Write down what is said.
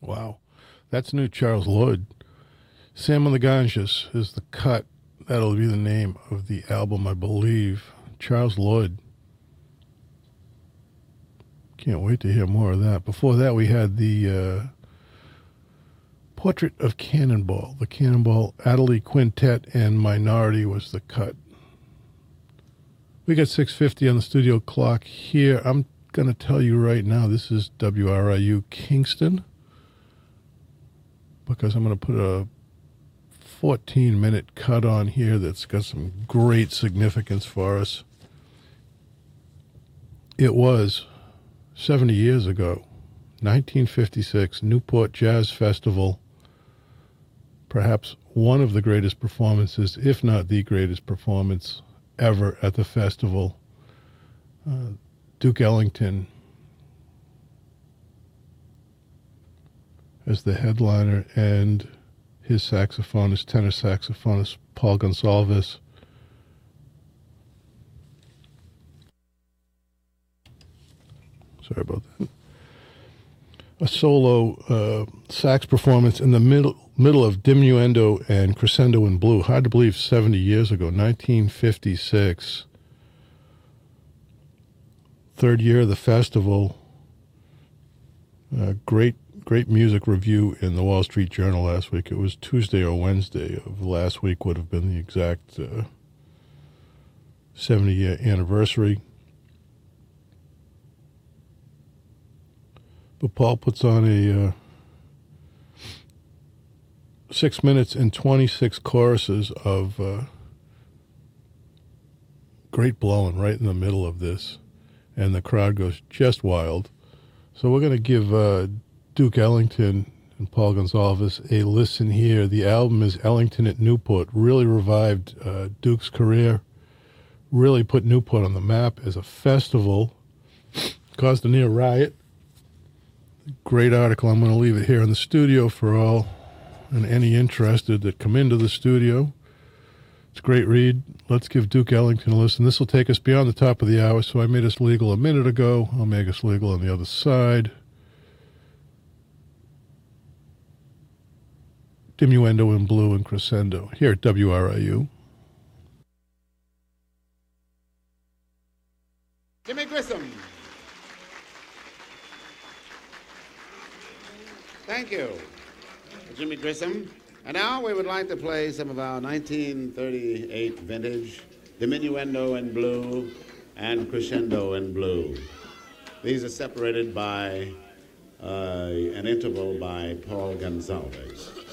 Wow. That's new Charles Lloyd. Sam on the Ganges is the cut. That'll be the name of the album, I believe. Charles Lloyd. Can't wait to hear more of that. Before that, we had the Portrait of Cannonball. The Cannonball Adderley Quintet and Minority was the cut. We got 6:50 on the studio clock here. I'm going to tell you right now, this is WRIU Kingston, because I'm going to put a 14-minute cut on here that's got some great significance for us. It was 70 years ago, 1956, Newport Jazz Festival. Perhaps one of the greatest performances, if not the greatest performance ever at the festival. Duke Ellington as the headliner, and his saxophonist, tenor saxophonist, Paul Gonsalves. Sorry about that. A solo sax performance in the middle of Diminuendo and Crescendo in Blue. Hard to believe, 70 years ago, 1956. Third year of the festival. Great music review in the Wall Street Journal last week. It was Tuesday or Wednesday of last week, would have been the exact 70-year anniversary. But Paul puts on a 6 minutes and 26 choruses of great blowing right in the middle of this, and the crowd goes just wild. So we're going to give Duke Ellington and Paul Gonsalves a listen here. The album is Ellington at Newport. Really revived Duke's career. Really put Newport on the map as a festival. Caused a near riot. Great article. I'm going to leave it here in the studio for all and any interested that come into the studio. It's a great read. Let's give Duke Ellington a listen. This will take us beyond the top of the hour, so I made us legal a minute ago. I'll make us legal on the other side. Diminuendo in Blue and Crescendo here at WRIU. Jimmy Grissom. Thank you, Jimmy Grissom. And now we would like to play some of our 1938 vintage Diminuendo in Blue and Crescendo in Blue. These are separated by an interval by Paul Gonsalves.